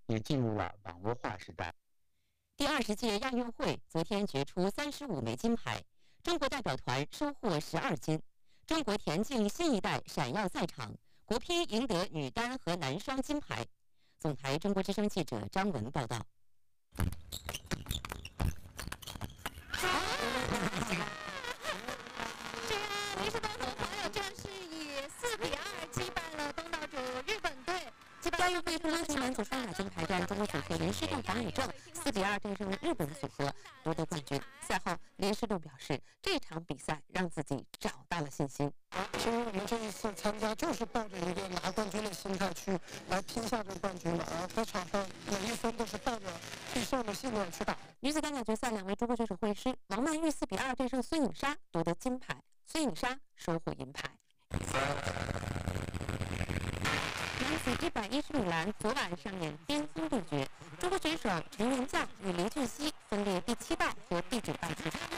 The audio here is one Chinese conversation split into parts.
也进入了网络化时代。 第20届亚运会昨天决出35枚金牌，中国代表团收获12金。中国田径新一代闪耀赛场，国乒赢得女单和男双金牌。总台中国之声记者张文报道。 女士观众朋友，这是以4-2击败了东道主日本队。 亚运会乒乓球男子双打金牌战，中国组合林诗栋、樊宇正4-2战胜了日本组合，夺得冠军。赛后，林诗栋表示，这场比赛让自己找到了信心。 其实我们这一次参加就是抱着一个拿冠军的心态去来拼下这个冠军的，在场上每一分都是抱着必胜的信念去打。 女子单打决赛，2位中国选手会师，王曼玉4-2战胜孙颖莎，夺得金牌，孙颖莎收获银牌。男子110米栏昨晚上演巅峰对决，中国选手陈元将与刘俊熙分列第7道和第9道出场。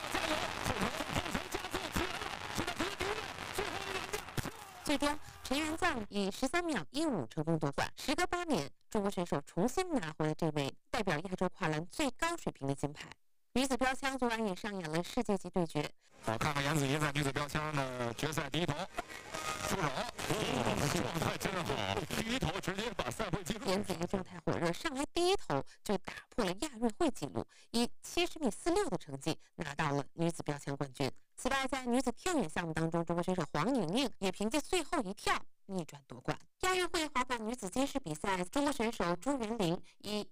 最终，陈元将以13秒15成功夺冠。时隔8年，中国选手重新拿回了这位代表亚洲跨栏最高水平的金牌。女子标枪昨晚也上演了世界级对决。 看看杨子怡在女子标枪的决赛第一投出手，状态真好，第一投直接把赛会记录。 杨子怡状态火热，上来第一投就打破了亚运会纪录，以70米46的成绩拿到了女子标枪冠军。此外，在女子跳远项目当中，中国选手黄宁宁也凭借最后一跳逆转夺冠。亚运会滑板女子街式比赛，中国选手朱元玲以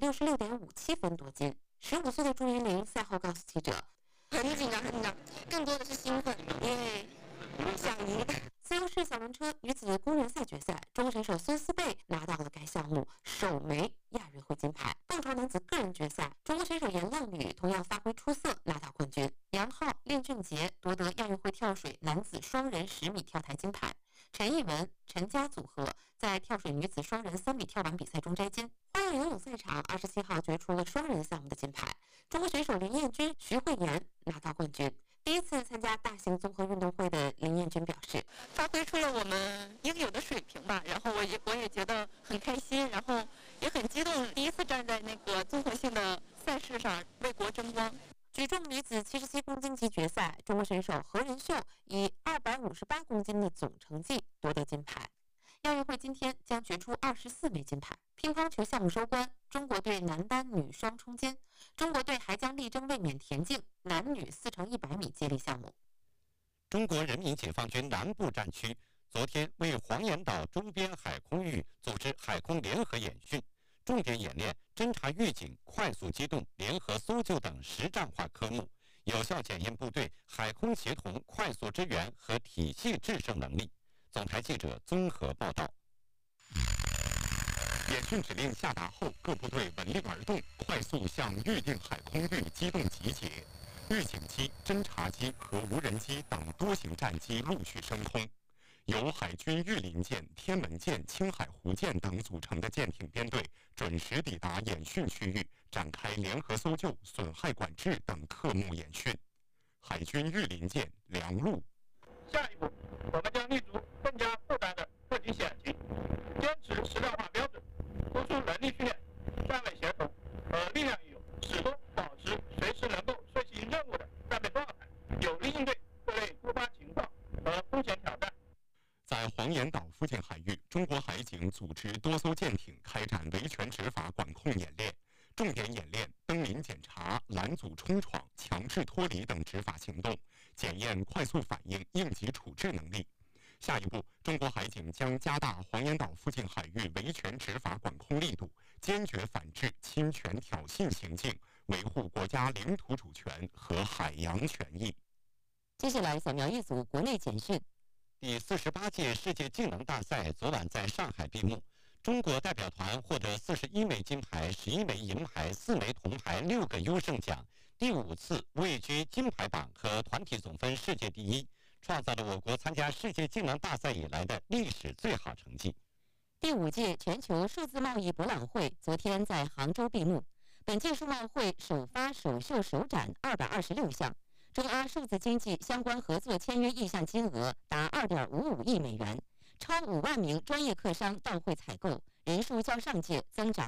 166.57分夺金。15岁的朱元玲赛后告诉记者：“ 很紧张，更多的是兴奋，因为想赢。” 自由式小轮车女子公园赛决赛，中国选手孙思贝拿到了该项目首枚亚运会金牌。棒球男子个人决赛，中国选手严浪宇同样发挥出色，拿到冠军。杨昊、练俊杰夺得亚运会跳水男子双人10米跳台金牌。陈艺文、陈佳组合在跳水女子双人3米跳板比赛中摘金。花样游泳赛场27号决出了双人项目的金牌，中国选手林彦君、徐慧妍拿到冠军。第一次参加大型综合运动会的林彦君表示， 发挥出了我们应有的水平吧，然后我也觉得很开心，然后也很激动，第一次站在那个综合性的赛事上为国争光。 举重女子77公斤级决赛，中国选手何仁秀以258公斤的总成绩夺得金牌。亚运会今天将决出24枚金牌。乒乓球项目收官，中国队男单、女双冲金，中国队还将力争卫冕田径男女4×100米接力项目。 中国人民解放军南部战区昨天为黄岩岛周边海空域组织海空联合演训，重点演练侦察预警、快速机动、联合搜救等实战化科目，有效检验部队海空协同、快速支援和体系制胜能力。总台记者综合报道。 演训指令下达后，各部队闻令而动，快速向预定海空域机动集结。预警机、侦察机和无人机等多型战机陆续升空。由海军御林舰、天门舰、青海湖舰等组成的舰艇编队准时抵达演训区域，展开联合搜救、损害管制等科目演训。海军御林舰梁陆。 下一步，我们将立足更加复杂的特级险境，坚持实战化标准，突出能力训练、战略协同和力量运用，始终保持随时能够遂行任务的战备状态，有力应对各类突发情况和风险挑战。 在黄岩岛附近海域，中国海警组织多艘舰艇开展维权执法管控演练，重点演练登临检查、拦阻冲闯、强制脱离等执法行动，检验快速反应、应急处置能力。下一步，中国海警将加大黄岩岛附近海域维权执法管控力度，坚决反制侵权挑衅行径，维护国家领土主权和海洋权益。 接下来扫描一组国内简讯。 第48届世界竞能大赛昨晚在上海闭幕，中国代表团获得41枚金牌、11枚银牌、4枚铜牌、6个优胜奖，第5次位居金牌榜和团体总分世界第一，创造了我国参加世界竞能大赛以来的历史最好成绩。 第5届全球数字贸易博览会昨天在杭州闭幕，本届数贸会首发首秀首展226项。中阿数字经济相关合作签约意向金额达2.55亿美元，超5万名专业客商到会采购，人数较上届增长